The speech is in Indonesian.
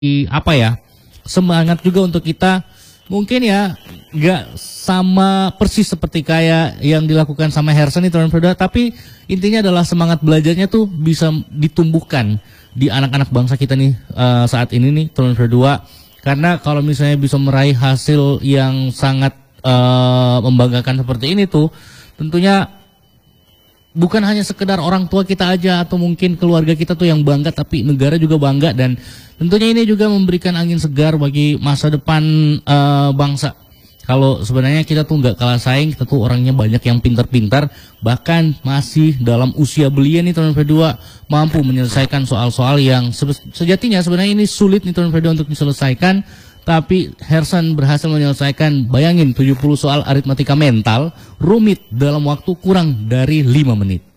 apa ya, semangat juga untuk kita mungkin ya nggak sama persis seperti kayak yang dilakukan sama Hersan itu tapi intinya adalah semangat belajarnya tuh bisa ditumbuhkan di anak-anak bangsa kita nih saat ini nih tahun kedua, karena kalau misalnya bisa meraih hasil yang sangat membanggakan seperti ini tuh tentunya bukan hanya sekedar orang tua kita aja atau mungkin keluarga kita tuh yang bangga, tapi negara juga bangga, dan tentunya ini juga memberikan angin segar bagi masa depan bangsa. Kalau sebenarnya kita tuh nggak kalah saing, kita tuh orangnya banyak yang pintar-pintar, bahkan masih dalam usia belia nih tahun kedua mampu menyelesaikan soal-soal yang sejatinya sebenarnya ini sulit nih tahun kedua untuk diselesaikan. Tapi Hersan berhasil menyelesaikan, bayangin 70 soal aritmatika mental rumit dalam waktu kurang dari 5 menit.